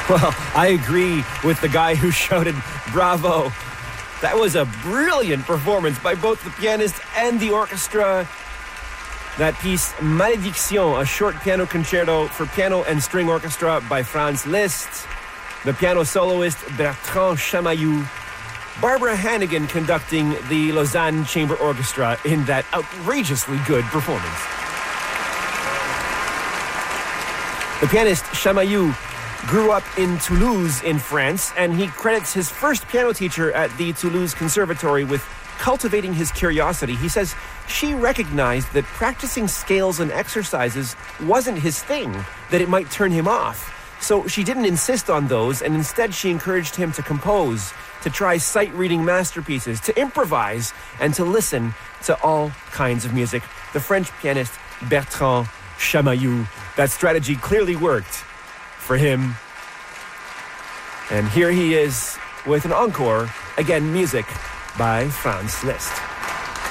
Well, I agree with the guy who shouted, "Bravo." That was a brilliant performance by both the pianist and the orchestra. That piece, Malédiction, a short piano concerto for piano and string orchestra by Franz Liszt. The piano soloist, Bertrand Chamaillou. Barbara Hannigan conducting the Lausanne Chamber Orchestra in that outrageously good performance. The pianist Chamaillou grew up in Toulouse in France, and he credits his first piano teacher at the Toulouse Conservatory with cultivating his curiosity. He says she recognized that practicing scales and exercises wasn't his thing, that it might turn him off. So she didn't insist on those, and instead she encouraged him to compose, to try sight-reading masterpieces, to improvise, and to listen to all kinds of music. The French pianist Bertrand Chamaillou. That strategy clearly worked for him. And here he is with an encore, again music by Franz Liszt.